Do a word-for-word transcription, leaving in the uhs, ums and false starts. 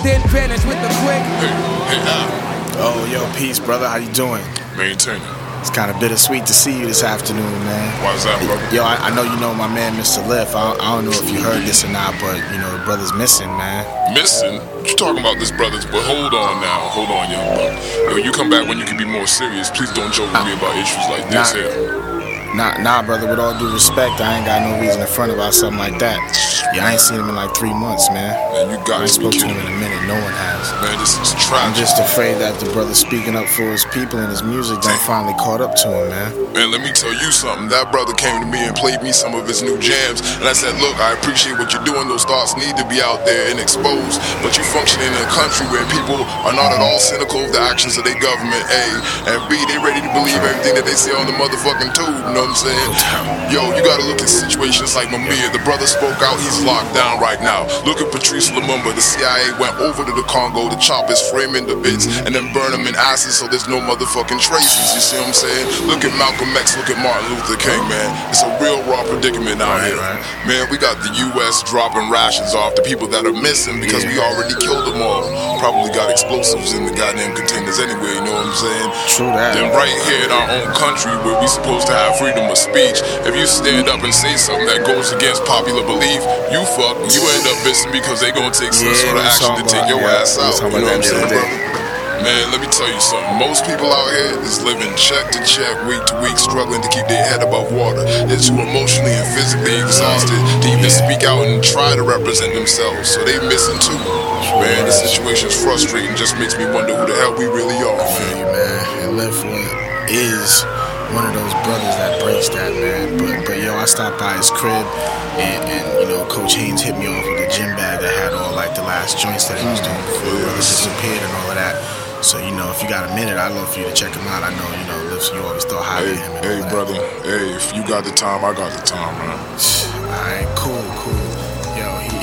then vanish with the quick. Hey, hey, Al. Oh, yo, peace, brother. How you doing? Maintain it. It's kind of bittersweet to see you this afternoon, man. Why's that, brother? Yo, I, I know you know my man, Mister Liff. I, I don't know if you heard this or not, but, you know, the brother's missing, man. Missing? What you talking about this, brothers? But hold on now. Hold on, young buck. Yo, you come back when you can be more serious. Please don't joke with me about issues like this Nah. here. Nah, nah, brother, with all due respect, I ain't got no reason to front about something like that. Yeah, I ain't seen him in like three months, man. Man, you got I ain't to be spoke to kidding him in me. a minute. No one has. Man, this is I'm tragic. just afraid that the brother speaking up for his people and his music done finally caught up to him, man. Man, let me tell you something. That brother came to me and played me some of his new jams. And I said, look, I appreciate what you're doing. Those thoughts need to be out there and exposed. But you function in a country where people are not at all cynical of the actions of their government, A. And B, they ready to believe everything that they say on the motherfucking tube. You know what I'm saying? Yo, you gotta look at situations like Mamiya. The brother spoke out, he's locked down right now. Look at Patrice Lumumba. The C I A went over to the Congo to chop his frame into bits and then burn him in acid so there's no motherfucking traces. You see what I'm saying? Look at Malcolm X, look at Martin Luther King, man. It's a real raw predicament out here. Man, we got the U S dropping rations off to people that are missing because we already killed them all. Probably got explosives in the goddamn containers anyway, you know what I'm saying? True that. Then right here in our own country where we supposed to have freedom of speech, if you stand up and say something that goes against popular belief, you fuck, you end up missing because they gonna take some Yeah, sort of we action to talking take about- your yeah, ass we out. talking You know about what I'm that the saying, other brother? Man, let me tell you something. Most people out here is living check to check, week to week, struggling to keep their head above water. They're too emotionally and physically exhausted to even speak out and try to represent themselves. So they missing too. Man, the situation's frustrating. Just makes me wonder who the hell we really are, I feel man. you, man. And Liff is one of those brothers that breaks that, man. But, but yo, I stopped by his crib, and, and you know, Coach Haynes hit me off with a gym bag that had all like the last joints that he was doing before the brother disappeared and all of that. So, you know, if you got a minute, I'd love for you to check him out. I know, you know, Liff, you always thought highly Hey, of him. And hey, all that. brother. Hey, if you got the time, I got the time, man. Alright, cool, cool. Yo, he,